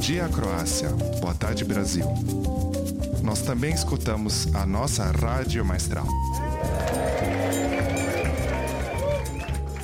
dia, Croácia. Boa tarde, Brasil. Nós também escutamos a nossa Rádio Maestral.